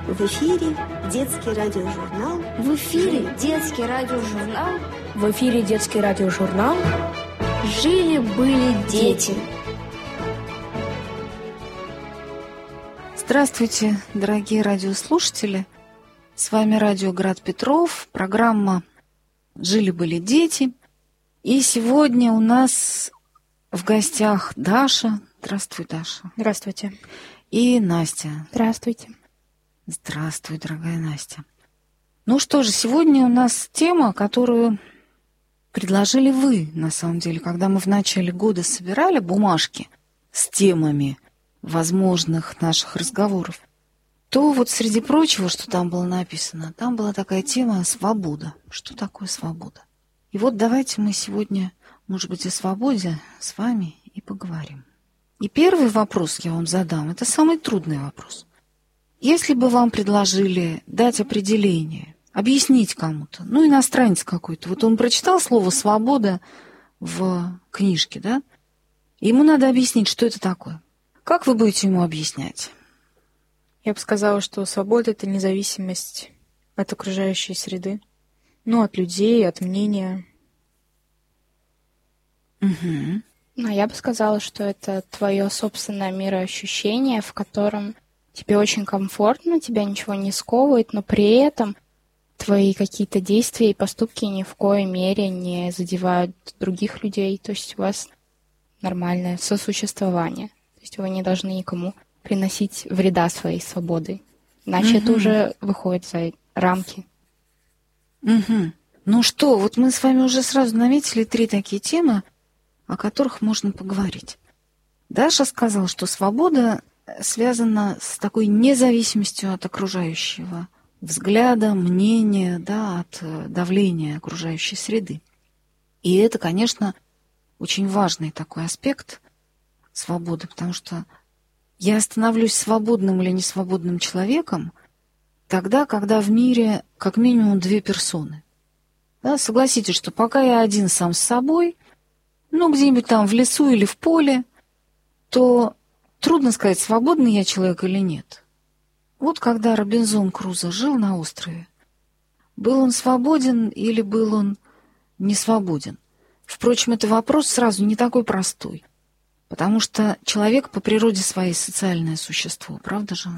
В эфире детский радиожурнал. В эфире детский радиожурнал. В эфире детский радиожурнал. Жили-были дети. Здравствуйте, дорогие радиослушатели. С вами радио Град Петров, программа «Жили-были дети». И сегодня у нас в гостях Даша. Здравствуй, Даша. Здравствуйте. И Настя. Здравствуйте. Здравствуй, дорогая Настя. Ну что же, сегодня у нас тема, которую предложили вы, на самом деле, когда мы в начале года собирали бумажки с темами возможных наших разговоров, то вот среди прочего, что там было написано, там была такая тема «свобода». Что такое свобода? И вот давайте мы сегодня, может быть, о свободе с вами и поговорим. И первый вопрос я вам задам, это самый трудный вопрос. Если бы вам предложили дать определение, объяснить кому-то, ну, иностранец какой-то, вот он прочитал слово «свобода» в книжке, да? Ему надо объяснить, что это такое. Как вы будете ему объяснять? Я бы сказала, что свобода — это независимость от окружающей среды, ну, от людей, от мнения. Угу. Ну, я бы сказала, что это твое собственное мироощущение, в котором тебе очень комфортно, тебя ничего не сковывает, но при этом твои какие-то действия и поступки ни в коей мере не задевают других людей. То есть у вас нормальное сосуществование. То есть вы не должны никому приносить вреда своей свободой. Иначе это уже выходит за рамки. Угу. Ну что, вот мы с вами уже сразу наметили 3 такие темы, о которых можно поговорить. Даша сказала, что свобода связана с такой независимостью от окружающего взгляда, мнения, да, от давления окружающей среды. И это, конечно, очень важный такой аспект свободы, потому что я становлюсь свободным или несвободным человеком тогда, когда в мире как минимум 2 персоны. Да, согласитесь, что пока я один сам с собой, ну, где-нибудь там в лесу или в поле, то трудно сказать, свободный я человек или нет. Вот когда Робинзон Крузо жил на острове, был он свободен или был он не свободен? Впрочем, это вопрос сразу не такой простой, потому что человек по природе своей социальное существо, правда же?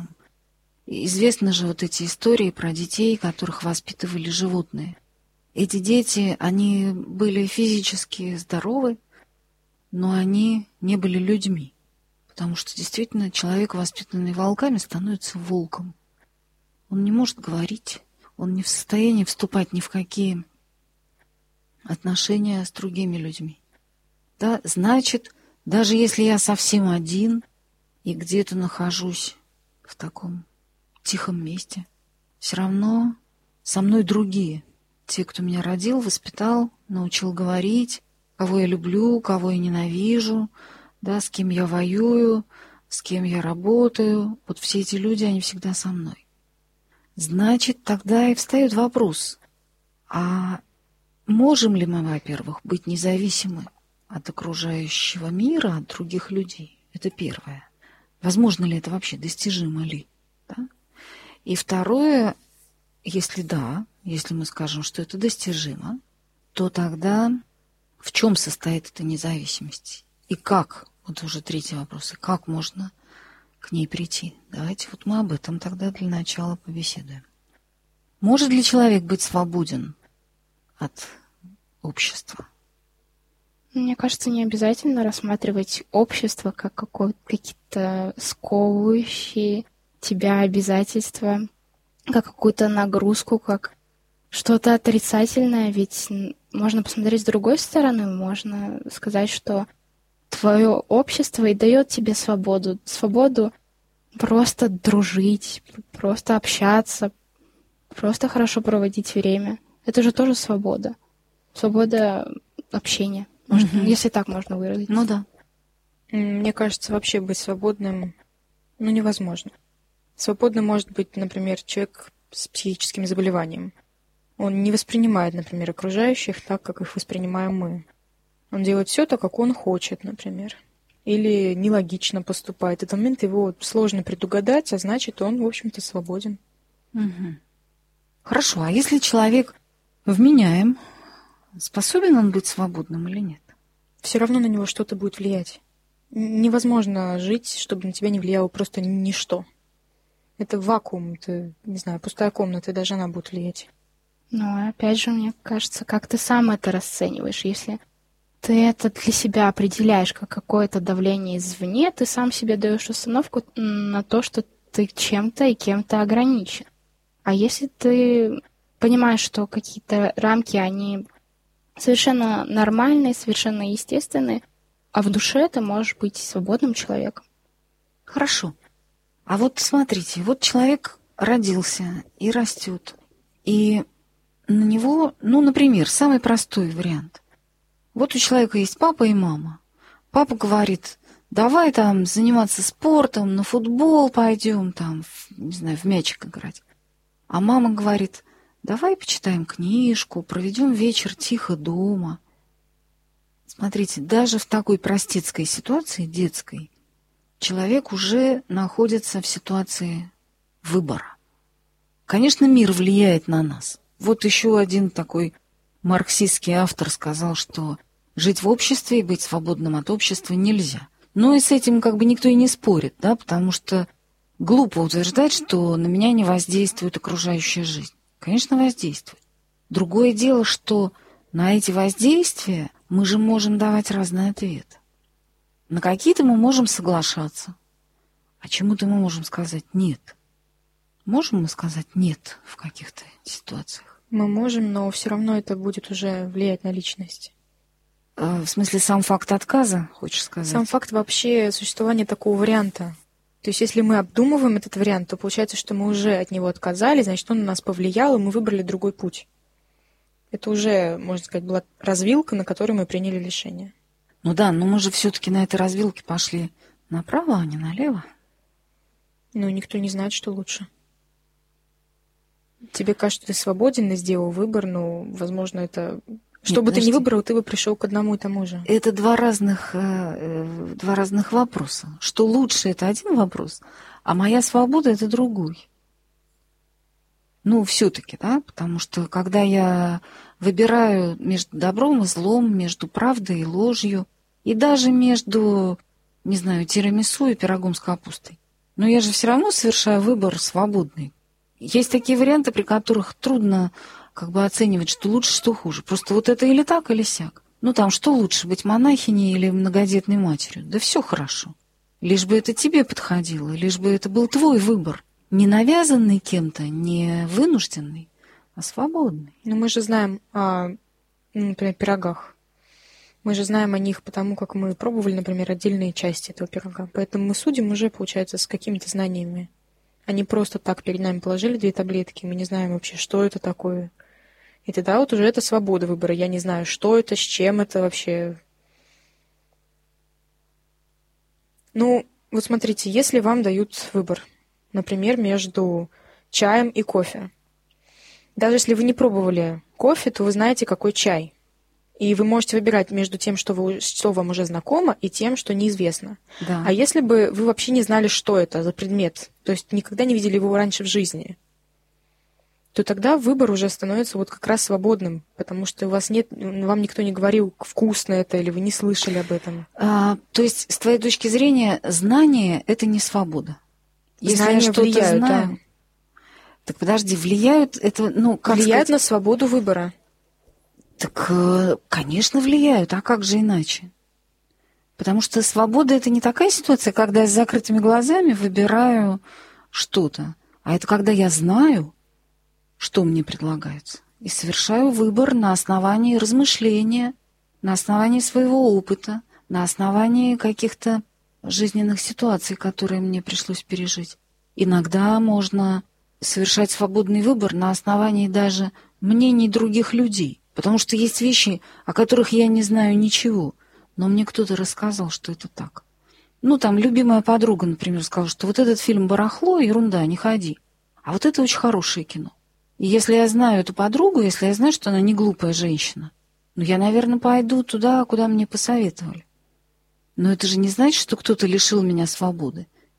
И известны же вот эти истории про детей, которых воспитывали животные. Эти дети, они были физически здоровы, но они не были людьми. Потому что действительно человек, воспитанный волками, становится волком. Он не может говорить, он не в состоянии вступать ни в какие отношения с другими людьми. Да, значит, даже если я совсем один и где-то нахожусь в таком тихом месте, все равно со мной другие. Те, кто меня родил, воспитал, научил говорить, кого я люблю, кого я ненавижу, да, с кем я воюю, с кем я работаю. Вот все эти люди, они всегда со мной. Значит, тогда и встает вопрос, а можем ли мы, во-первых, быть независимы от окружающего мира, от других людей? Это первое. Возможно ли это вообще, достижимо ли? Да? И второе, если да, если мы скажем, что это достижимо, то тогда в чем состоит эта независимость? И как? Вот уже 3-й вопрос. И как можно к ней прийти? Давайте вот мы об этом тогда для начала побеседуем. Может ли человек быть свободен от общества? Мне кажется, не обязательно рассматривать общество как какие-то сковывающие тебя обязательства, как какую-то нагрузку, как что-то отрицательное, ведь можно посмотреть с другой стороны, можно сказать, что твое общество и дает тебе свободу. Свободу просто дружить, просто общаться, просто хорошо проводить время. Это же тоже свобода. Свобода общения, если так можно выразить. Ну да. Мне кажется, вообще быть свободным, невозможно. Свободным может быть, например, человек с психическим заболеванием. Он не воспринимает, например, окружающих так, как их воспринимаем мы. Он делает все так, как он хочет, например. Или нелогично поступает. В этот момент его сложно предугадать, а значит, он, в общем-то, свободен. Мгм. Хорошо, а если человек вменяем, способен он быть свободным или нет? Все равно на него что-то будет влиять. Невозможно жить, чтобы на тебя не влияло просто ничто. Это вакуум, это, не знаю, пустая комната, и даже она будет влиять. Но опять же, мне кажется, как ты сам это расцениваешь. Если ты это для себя определяешь как какое-то давление извне, ты сам себе даешь установку на то, что ты чем-то и кем-то ограничен. А если ты понимаешь, что какие-то рамки, они совершенно нормальные, совершенно естественные, а в душе ты можешь быть свободным человеком. Хорошо. А вот смотрите, вот человек родился и растет, и на него, ну, например, самый простой вариант. Вот у человека есть папа и мама. Папа говорит: давай там заниматься спортом, на футбол пойдем, там, не знаю, в мячик играть. А мама говорит: давай почитаем книжку, проведем вечер тихо дома. Смотрите, даже в такой простецкой ситуации, детской, человек уже находится в ситуации выбора. Конечно, мир влияет на нас. Вот еще один такой марксистский автор сказал, что жить в обществе и быть свободным от общества нельзя. Но и с этим как бы никто и не спорит, да, потому что глупо утверждать, что на меня не воздействует окружающая жизнь. Конечно, воздействует. Другое дело, что на эти воздействия мы же можем давать разные ответы. На какие-то мы можем соглашаться, а чему-то мы можем сказать «нет». Можем мы сказать «нет» в каких-то ситуациях? Мы можем, но все равно это будет уже влиять на личность. В смысле, сам факт отказа, хочешь сказать? Сам факт вообще существования такого варианта. То есть если мы обдумываем этот вариант, то получается, что мы уже от него отказались, значит, он на нас повлиял, и мы выбрали другой путь. Это уже, можно сказать, была развилка, на которой мы приняли решение. Ну да, но мы же все-таки на этой развилке пошли направо, а не налево. Ну, никто не знает, что лучше. Тебе кажется, что ты свободен и сделал выбор, но, возможно, это... Что бы ты ни выбрал, ты бы пришел к одному и тому же. Это два разных вопроса. Что лучше — это один вопрос, а моя свобода — это другой. Ну, все-таки, да, потому что когда я выбираю между добром и злом, между правдой и ложью, и даже между, не знаю, тирамису и пирогом с капустой, но я же все равно совершаю выбор свободный. Есть такие варианты, при которых трудно как бы оценивать, что лучше, что хуже. Просто вот это или так, или сяк. Ну там, что лучше, быть монахиней или многодетной матерью? Да все хорошо. Лишь бы это тебе подходило, лишь бы это был твой выбор. Не навязанный кем-то, не вынужденный, а свободный. Но мы же знаем о, например, пирогах. Мы же знаем о них потому, как мы пробовали, например, отдельные части этого пирога. Поэтому мы судим уже, получается, с какими-то знаниями. Они просто так перед нами положили 2 таблетки, мы не знаем вообще, что это такое. И тогда вот уже это свобода выбора. Я не знаю, что это, с чем это вообще. Ну, вот смотрите, если вам дают выбор, например, между чаем и кофе. Даже если вы не пробовали кофе, то вы знаете, какой чай. И вы можете выбирать между тем, что вам уже знакомо, и тем, что неизвестно. Да. А если бы вы вообще не знали, что это за предмет, то есть никогда не видели его раньше в жизни, то тогда выбор уже становится вот как раз свободным, потому что у вас нет, вам никто не говорил, вкусно это, или вы не слышали об этом. То есть, с твоей точки зрения, знание — это не свобода? Если Знания я что-то влияют, знаю... да. Так подожди, влияют это, ну, как влияют сказать... на свободу выбора. Так, конечно, влияют, а как же иначе? Потому что свобода — это не такая ситуация, когда я с закрытыми глазами выбираю что-то, а это когда я знаю, что мне предлагается, и совершаю выбор на основании размышления, на основании своего опыта, на основании каких-то жизненных ситуаций, которые мне пришлось пережить. Иногда можно совершать свободный выбор на основании даже мнений других людей, потому что есть вещи, о которых я не знаю ничего, но мне кто-то рассказал, что это так. Ну, там, любимая подруга, например, сказала, что вот этот фильм «Барахло», ерунда, не ходи. А вот это очень хорошее кино. И если я знаю эту подругу, если я знаю, что она не глупая женщина, ну, я, наверное, пойду туда, куда мне посоветовали. Но это же не значит, что кто-то лишил меня свободы.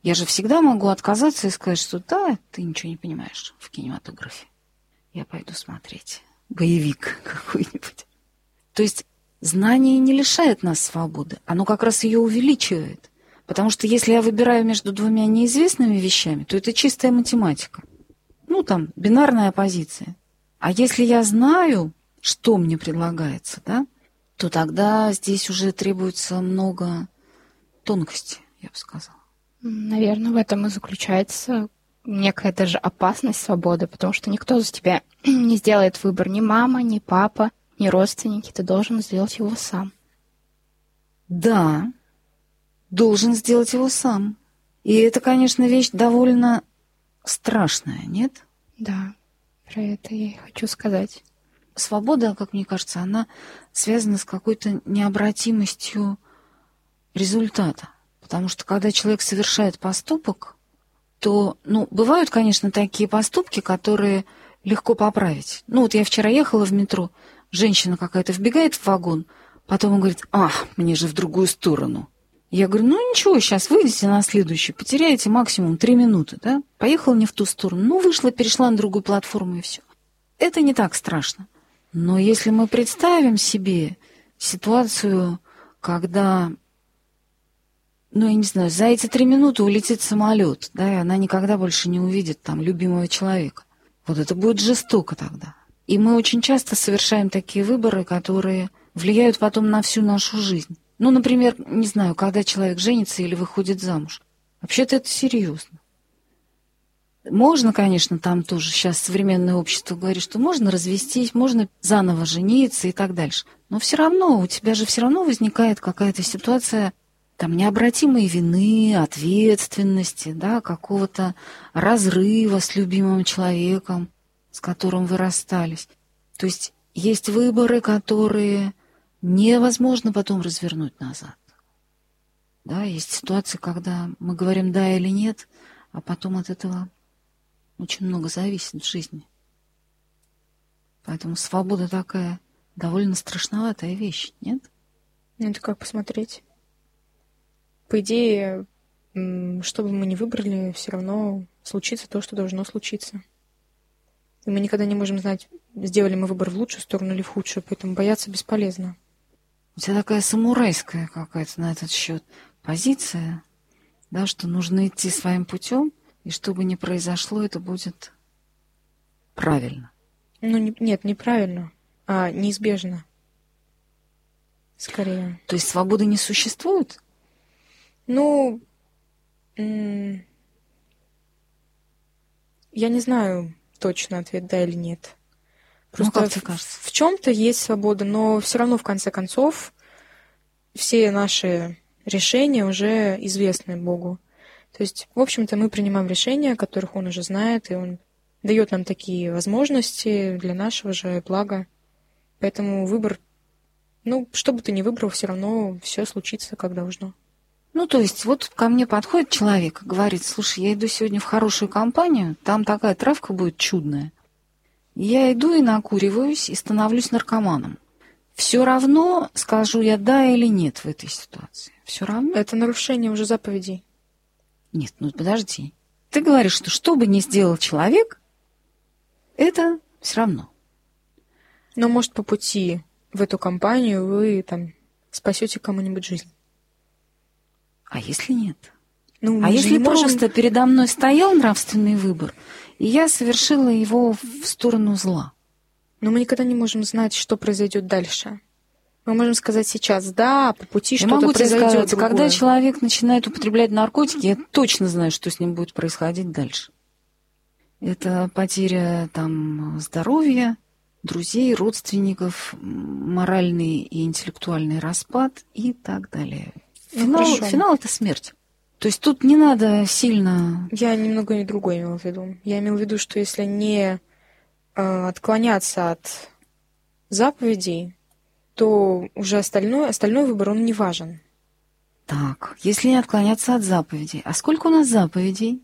Я же всегда могу отказаться и сказать, что да, ты ничего не понимаешь в кинематографе. Я пойду смотреть боевик какой-нибудь. То есть знание не лишает нас свободы, оно как раз ее увеличивает. Потому что если я выбираю между двумя неизвестными вещами, то это чистая математика. Ну, там, бинарная оппозиция. А если я знаю, что мне предлагается, да, то тогда здесь уже требуется много тонкости, я бы сказала. Наверное, в этом и заключается некая даже опасность свободы, потому что никто за тебя не сделает выбор. Ни мама, ни папа, ни родственники. Ты должен сделать его сам. Да, должен сделать его сам. И это, конечно, вещь довольно страшная, нет? Да, про это я и хочу сказать. Свобода, как мне кажется, она связана с какой-то необратимостью результата. Потому что когда человек совершает поступок, то, бывают, конечно, такие поступки, которые легко поправить. Вот я вчера ехала в метро, женщина какая-то вбегает в вагон, потом он говорит: мне же в другую сторону. Я говорю: ничего, сейчас выйдете на следующий, потеряете максимум 3 минуты, да? Поехала не в ту сторону, вышла, перешла на другую платформу и все. Это не так страшно. Но если мы представим себе ситуацию, когда, я не знаю, за эти 3 минуты улетит самолет, да, и она никогда больше не увидит там любимого человека. Вот это будет жестоко тогда. И мы очень часто совершаем такие выборы, которые влияют потом на всю нашу жизнь. Например, не знаю, когда человек женится или выходит замуж. Вообще-то это серьезно. Можно, конечно, там тоже сейчас современное общество говорит, что можно развестись, можно заново жениться и так дальше. Но все равно у тебя же все равно возникает какая-то ситуация там необратимой вины, ответственности, да, какого-то разрыва с любимым человеком, с которым вы расстались. То есть есть выборы, которые невозможно потом развернуть назад. Да, есть ситуации, когда мы говорим «да» или «нет», а потом от этого очень много зависит в жизни. Поэтому свобода такая довольно страшноватая вещь, нет? Это как посмотреть. По идее, что бы мы ни выбрали, все равно случится то, что должно случиться. И мы никогда не можем знать, сделали мы выбор в лучшую сторону или в худшую, поэтому бояться бесполезно. У тебя такая самурайская какая-то на этот счет позиция, да, что нужно идти своим путем, и что бы ни произошло, это будет правильно. Нет, неправильно, а неизбежно. Скорее. То есть свободы не существует? Я не знаю точно ответ, да или нет. Просто как тебе кажется? В чем-то есть свобода, но все равно, в конце концов, все наши решения уже известны Богу. То есть, в общем-то, мы принимаем решения, о которых Он уже знает, и Он дает нам такие возможности для нашего же блага. Поэтому выбор, что бы ты ни выбрал, все равно все случится, как должно. То есть, вот ко мне подходит человек, говорит: слушай, я иду сегодня в хорошую компанию, там такая травка будет чудная. Я иду и накуриваюсь, и становлюсь наркоманом. Все равно скажу я «да» или «нет» в этой ситуации. Все равно. Это нарушение уже заповедей. Нет, подожди. Ты говоришь, что бы ни сделал человек, это все равно. Но, может, по пути в эту компанию вы там спасете кому-нибудь жизнь. А если нет? Мы если не можем... просто передо мной стоял нравственный выбор, и я совершила его в сторону зла? Но мы никогда не можем знать, что произойдет дальше. Мы можем сказать сейчас «да», а по пути что-то произойдет другое. Когда человек начинает употреблять наркотики, я точно знаю, что с ним будет происходить дальше. Это потеря здоровья, друзей, родственников, моральный и интеллектуальный распад и так далее. Финал — это смерть. То есть тут не надо сильно... Я немного другое имела в виду. Я имела в виду, что если не отклоняться от заповедей, то уже остальной выбор, он не важен. Так, если не отклоняться от заповедей. А сколько у нас заповедей?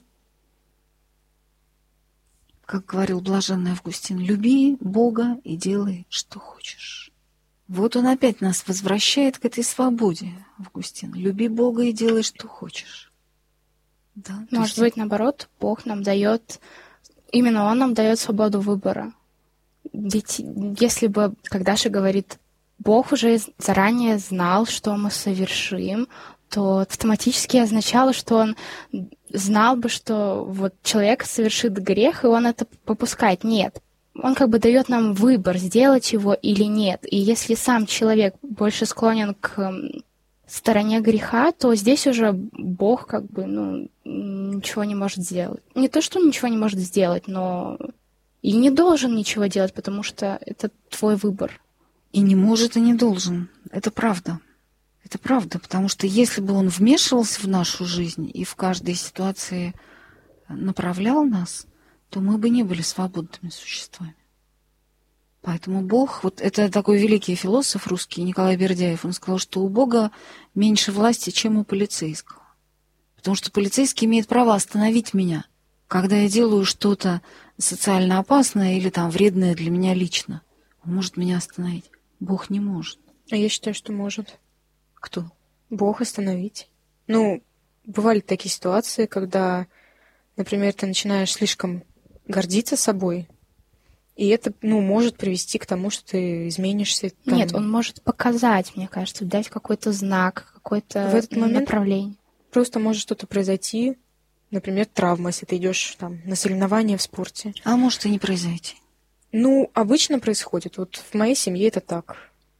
Как говорил блаженный Августин: люби Бога и делай, что хочешь. Вот он опять нас возвращает к этой свободе, Августин. Люби Бога и делай, что хочешь. Да? Может быть, наоборот, Бог нам дает, именно Он нам дает свободу выбора. Ведь если бы, как Даша говорит, Бог уже заранее знал, что мы совершим, то автоматически означало, что Он знал бы, что вот человек совершит грех, и он это попускает. Нет. Он как бы дает нам выбор, сделать его или нет. И если сам человек больше склонен к стороне греха, то здесь уже Бог как бы, ничего не может сделать. Не то, что ничего не может сделать, но и не должен ничего делать, потому что это твой выбор. И не может, и не должен. Это правда. Это правда, потому что если бы Он вмешивался в нашу жизнь и в каждой ситуации направлял нас, то мы бы не были свободными существами. Поэтому Бог, вот это такой великий философ русский Николай Бердяев, он сказал, что у Бога меньше власти, чем у полицейского. Потому что полицейский имеет право остановить меня, когда я делаю что-то социально опасное или там вредное для меня лично. Он может меня остановить. Бог не может. А я считаю, что может. Кто? Бог остановить. Бывали такие ситуации, когда, например, ты начинаешь слишком гордиться собой, и это, может привести к тому, что ты изменишься. Нет, Он может показать, мне кажется, дать какой-то знак, какое-то в этот момент направление. Просто может что-то произойти, например, травма, если ты идешь на соревнования в спорте. А может и не произойти. Обычно происходит. Вот в моей семье это так,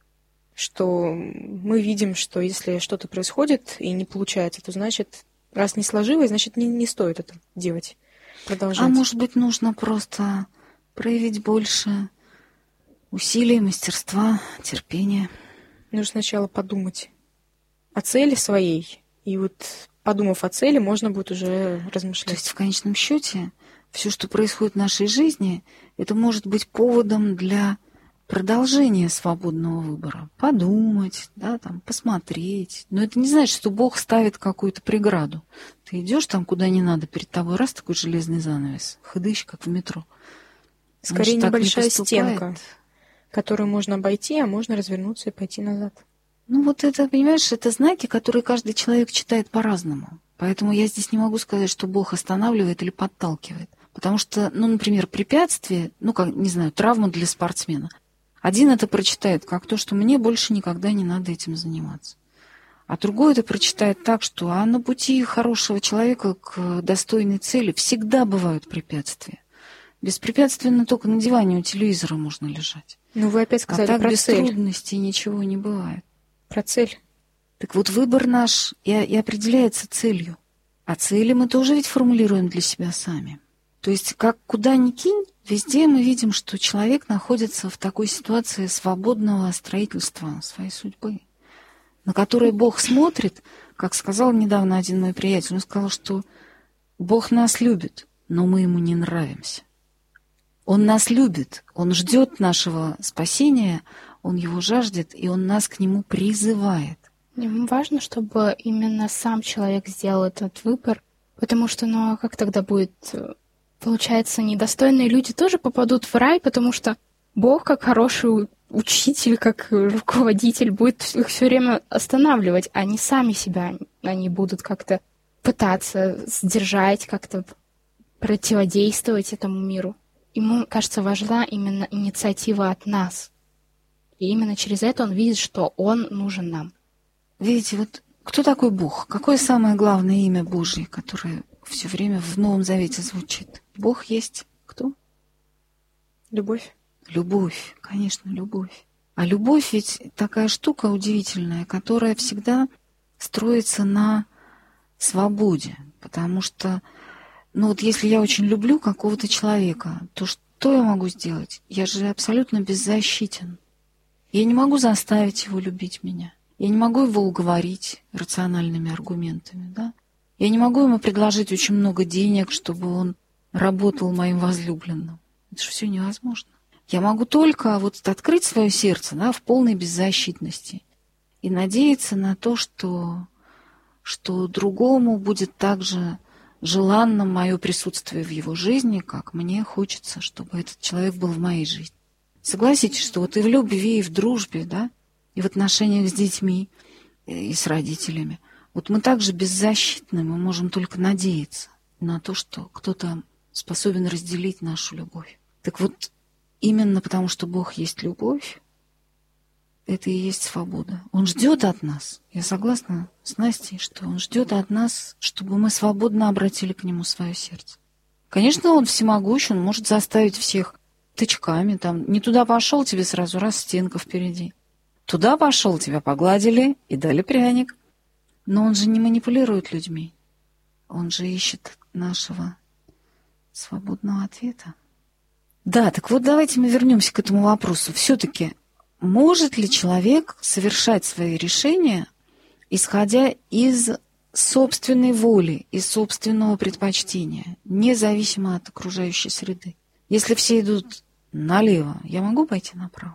что мы видим, что если что-то происходит и не получается, то значит, раз не сложилось, значит, не стоит это делать, продолжать. А может быть, нужно просто проявить больше усилий, мастерства, терпения. Нужно сначала подумать о цели своей, и вот подумав о цели, можно будет уже размышлять. То есть в конечном счете все, что происходит в нашей жизни, это может быть поводом для продолжения свободного выбора. Подумать, посмотреть. Но это не значит, что Бог ставит какую-то преграду. Ты идешь там, куда не надо, перед тобой раз такой железный занавес, хыдыщ, как в метро. Скорее небольшая стенка, которую можно обойти, а можно развернуться и пойти назад. Это, понимаешь, это знаки, которые каждый человек читает по-разному. Поэтому я здесь не могу сказать, что Бог останавливает или подталкивает. Потому что, например, препятствие, травма для спортсмена. Один это прочитает как то, что мне больше никогда не надо этим заниматься. А другой это прочитает так, что на пути хорошего человека к достойной цели всегда бывают препятствия. Беспрепятственно только на диване у телевизора можно лежать. Вы опять сказали так про без цель. трудностей ничего не бывает. Про цель. Так вот, выбор наш и определяется целью. А цели мы тоже ведь формулируем для себя сами. То есть, куда ни кинь, везде мы видим, что человек находится в такой ситуации свободного строительства своей судьбы, на которое Бог смотрит, как сказал недавно один мой приятель, он сказал, что Бог нас любит, но мы ему не нравимся. Он нас любит, Он ждет нашего спасения, Он его жаждет, и Он нас к нему призывает. Ему важно, чтобы именно сам человек сделал этот выбор, потому что, как тогда будет? Получается, недостойные люди тоже попадут в рай, потому что Бог, как хороший учитель, как руководитель, будет их все время останавливать, а не сами себя. Они будут как-то пытаться сдержать, как-то противодействовать этому миру. Ему, кажется, важна именно инициатива от нас. И именно через это он видит, что он нужен нам. Видите, кто такой Бог? Какое самое главное имя Божье, которое все время в Новом Завете звучит? Бог есть кто? Любовь. Любовь, конечно, любовь. А любовь ведь такая штука удивительная, которая всегда строится на свободе. Потому что, если я очень люблю какого-то человека, то что я могу сделать? Я же абсолютно беззащитен. Я не могу заставить его любить меня. Я не могу его уговорить рациональными аргументами, да? Я не могу ему предложить очень много денег, чтобы он работал моим возлюбленным. Это же все невозможно. Я могу только открыть свое сердце, в полной беззащитности и надеяться на то, что другому будет так же желанно мое присутствие в его жизни, как мне хочется, чтобы этот человек был в моей жизни. Согласитесь, что и в любви, и в дружбе, и в отношениях с детьми, и с родителями Вот мы также беззащитны, мы можем только надеяться на то, что кто-то способен разделить нашу любовь. Так вот, именно потому, что Бог есть любовь, это и есть свобода. Он ждет от нас. Я согласна с Настей, что Он ждет от нас, чтобы мы свободно обратили к Нему свое сердце. Конечно, Он всемогущ, Он может заставить всех тычками. Там, не туда пошел, тебе сразу раз стенка впереди. Туда пошел, тебя погладили и дали пряник. Но Он же не манипулирует людьми. Он же ищет нашего свободного ответа. Да, так вот давайте мы вернемся к этому вопросу. Все-таки может ли человек совершать свои решения, исходя из собственной воли, из собственного предпочтения, независимо от окружающей среды? Если все идут налево, я могу пойти направо?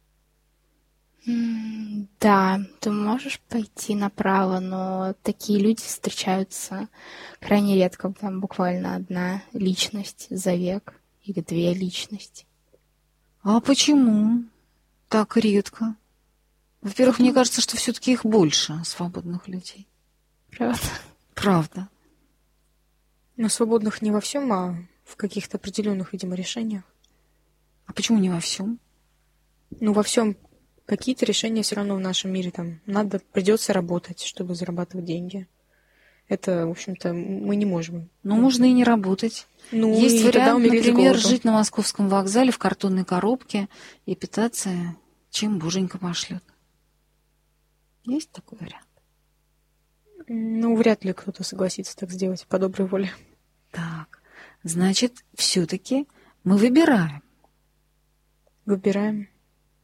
Да, ты можешь пойти направо, но такие люди встречаются крайне редко. Там буквально одна личность за век или две личности. А почему так редко? Во-первых, мне кажется, что все-таки их больше, свободных людей. Правда? Правда. Но свободных не во всем, а в каких-то определенных, видимо, решениях. А почему не во всем? Ну, во всем какие-то решения все равно в нашем мире там придется работать, чтобы зарабатывать деньги. Это, в общем-то, мы не можем. Но можно и не работать. Ну, есть вариант, например, жить на Московском вокзале в картонной коробке и питаться, чем Боженька пошлет. Есть такой вариант? Ну, вряд ли кто-то согласится так сделать по доброй воле. Так, значит, все-таки мы выбираем. Выбираем.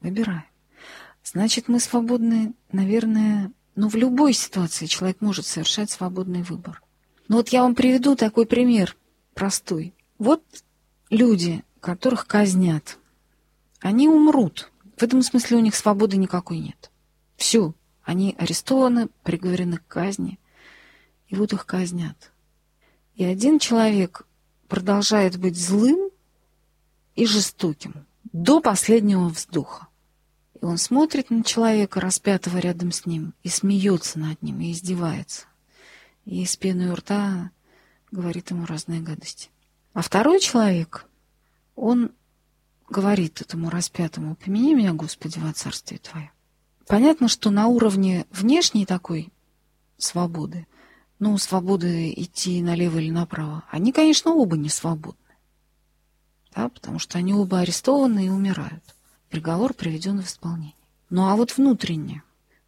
Значит, мы свободны, наверное, в любой ситуации человек может совершать свободный выбор. Но вот я вам приведу такой пример простой. Вот люди, которых казнят, они умрут. В этом смысле у них свободы никакой нет. Все, они арестованы, приговорены к казни, и вот их казнят. И один человек продолжает быть злым и жестоким до последнего вздоха. И он смотрит на человека, распятого рядом с ним, и смеется над ним, и издевается. И с пеной у рта говорит ему разные гадости. А второй человек, он говорит этому распятому: «Помяни меня, Господи, во царствие Твое». Понятно, что на уровне внешней такой свободы, свободы идти налево или направо, они, конечно, оба не свободны. Да, потому что они оба арестованы и умирают. Приговор приведен в исполнение. Ну а вот внутренне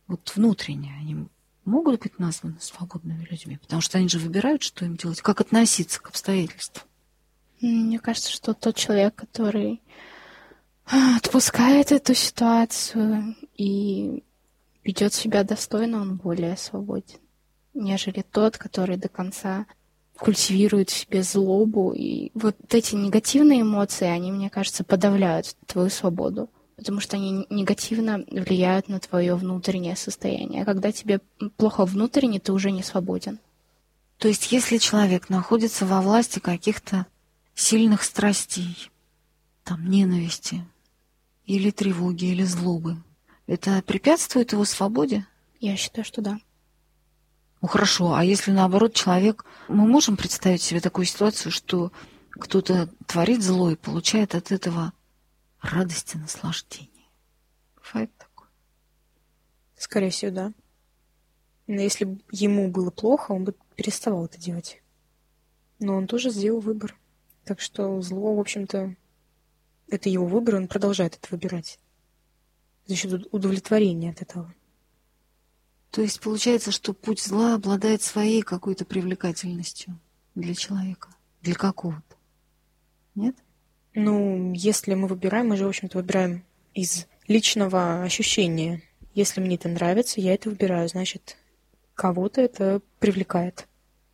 они могут быть названы свободными людьми, потому что они же выбирают, что им делать, как относиться к обстоятельствам. Мне кажется, что тот человек, который отпускает эту ситуацию и ведет себя достойно, он более свободен, нежели тот, который до конца культивирует в себе злобу. И вот эти негативные эмоции, они, мне кажется, подавляют твою свободу, потому что они негативно влияют на твое внутреннее состояние. А когда тебе плохо внутренне, ты уже не свободен. То есть, если человек находится во власти каких-то сильных страстей, там, ненависти, или тревоги, или злобы, это препятствует его свободе? Я считаю, что да. Ну хорошо, а если наоборот человек... Мы можем представить себе такую ситуацию, что кто-то творит зло и получает от этого радость и наслаждение? Бывает такое? Скорее всего, да. Но если бы ему было плохо, он бы переставал это делать. Но он тоже сделал выбор. Так что зло, в общем-то, это его выбор, он продолжает это выбирать. За счет удовлетворения от этого. То есть получается, что путь зла обладает своей какой-то привлекательностью для человека, для какого-то. Нет? Ну, если мы выбираем, мы же, в общем-то, выбираем из личного ощущения. Если мне это нравится, я это выбираю, значит, кого-то это привлекает.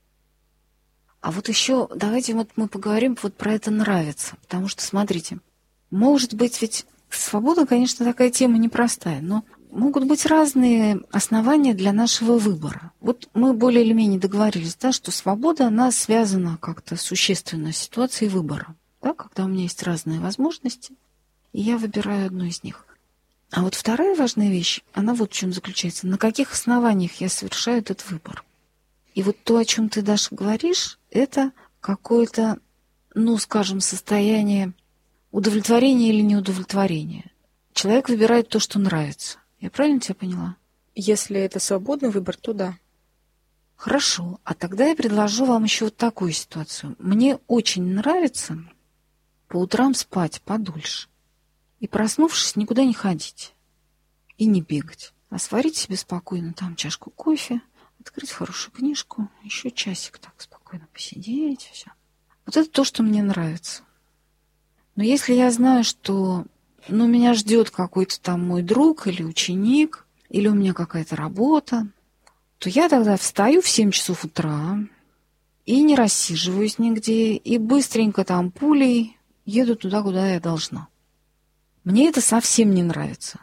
А вот еще давайте вот мы поговорим вот про это нравится. Потому что, смотрите, может быть ведь свобода, конечно, такая тема непростая, но могут быть разные основания для нашего выбора. Вот мы более или менее договорились, да, что свобода, она связана как-то существенно с ситуацией выбора. Да, когда у меня есть разные возможности, и я выбираю одну из них. А вот вторая важная вещь, она вот в чем заключается. На каких основаниях я совершаю этот выбор? И вот то, о чем ты, Даша, говоришь, это какое-то, скажем, состояние удовлетворения или неудовлетворения. Человек выбирает то, что нравится. Я правильно тебя поняла? Если это свободный выбор, то да. Хорошо. А тогда я предложу вам еще вот такую ситуацию. Мне очень нравится по утрам спать подольше. И, проснувшись, никуда не ходить. И не бегать. А сварить себе спокойно там чашку кофе, открыть хорошую книжку, еще часик так спокойно посидеть. Все. Вот это то, что мне нравится. Но если я знаю, что меня ждет какой-то там мой друг или ученик, или у меня какая-то работа, то я тогда встаю в 7 часов утра и не рассиживаюсь нигде, и быстренько там пулей еду туда, куда я должна. Мне это совсем не нравится.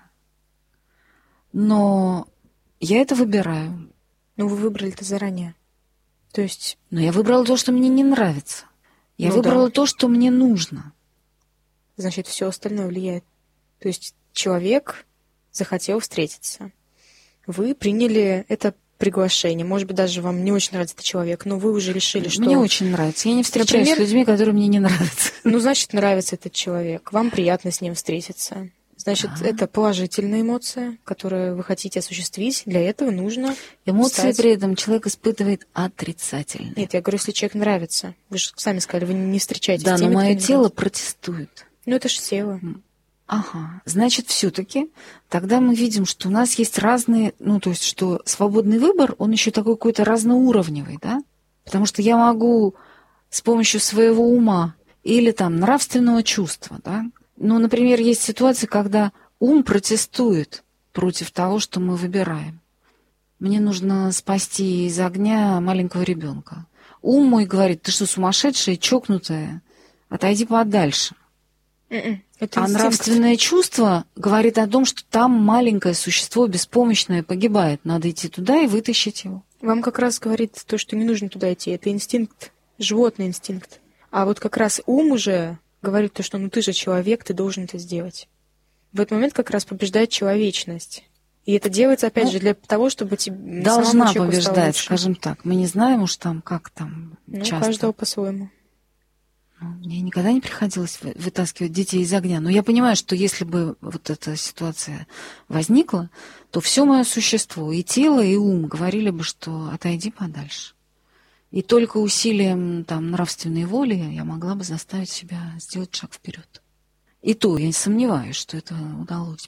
Но я это выбираю. Ну, вы выбрали это заранее. То есть... Но я выбрала то, что мне не нравится. Я выбрала то, что мне нужно. Значит, все остальное влияет. То есть человек захотел встретиться. Вы приняли это приглашение. Может быть, даже вам не очень нравится этот человек, но вы уже решили, что... Мне очень нравится. Я не встречаюсь с людьми, которые мне не нравятся. Значит, нравится этот человек. Вам приятно с ним встретиться. Значит, это положительная эмоция, которую вы хотите осуществить. Для этого нужно эмоции при этом человек испытывает отрицательные. Нет, я говорю, если человек нравится. Вы же сами сказали, вы не встречаетесь с теми, но мое тело протестует. Это же тело. Ага. Значит, все-таки тогда мы видим, что у нас есть разные... то есть, что свободный выбор, он еще такой какой-то разноуровневый, да? Потому что я могу с помощью своего ума или там нравственного чувства, да? Например, есть ситуации, когда ум протестует против того, что мы выбираем. Мне нужно спасти из огня маленького ребенка. Ум мой говорит: ты что, сумасшедшая, чокнутая? Отойди подальше. А нравственное чувство говорит о том, что там маленькое существо беспомощное погибает. Надо идти туда и вытащить его. Вам как раз говорит то, что не нужно туда идти. Это инстинкт, животный инстинкт. А вот как раз ум уже говорит то, что ты же человек, ты должен это сделать. В этот момент как раз побеждает человечность. И это делается, опять же, для того, чтобы тебе должна побеждать, скажем так. Мы не знаем уж там, как там часто. Каждого по-своему. Мне никогда не приходилось вытаскивать детей из огня. Но я понимаю, что если бы вот эта ситуация возникла, то все мое существо, и тело, и ум говорили бы, что отойди подальше. И только усилием нравственной воли я могла бы заставить себя сделать шаг вперед. И то я не сомневаюсь, что это удалось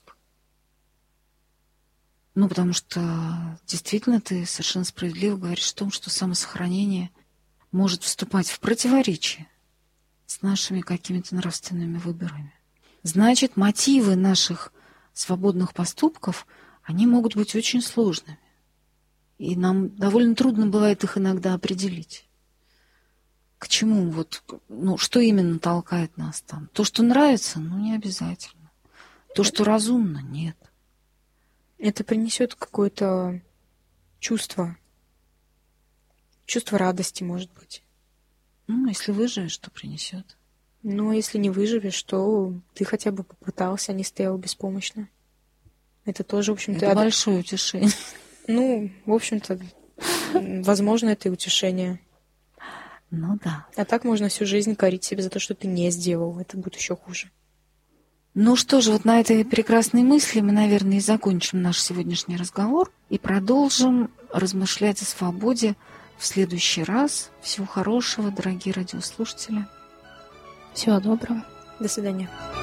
бы. Потому что действительно ты совершенно справедливо говоришь о том, что самосохранение может вступать в противоречие с нашими какими-то нравственными выборами. Значит, мотивы наших свободных поступков, они могут быть очень сложными. И нам довольно трудно бывает их иногда определить. К чему что именно толкает нас там? То, что нравится, не обязательно. То, что разумно, нет. Это принесет какое-то чувство. Чувство радости, может быть. Если выживешь, то принесет. Если не выживешь, то ты хотя бы попытался, не стоял беспомощно. Это тоже, в общем-то... Это большое утешение. В общем-то, возможно, это и утешение. Да. А так можно всю жизнь корить себя за то, что ты не сделал. Это будет еще хуже. Что же, на этой прекрасной мысли мы, наверное, и закончим наш сегодняшний разговор и продолжим размышлять о свободе в следующий раз. Всего хорошего, дорогие радиослушатели. Всего доброго. До свидания.